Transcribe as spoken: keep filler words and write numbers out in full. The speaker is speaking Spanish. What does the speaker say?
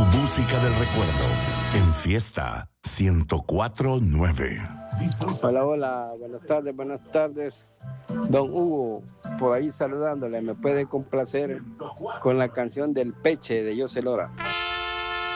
Tu música del recuerdo en Fiesta ciento cuatro punto nueve. Hola, hola, buenas tardes, buenas tardes. Don Hugo, por ahí saludándole, me puede complacer con la canción del Peche de José Lora.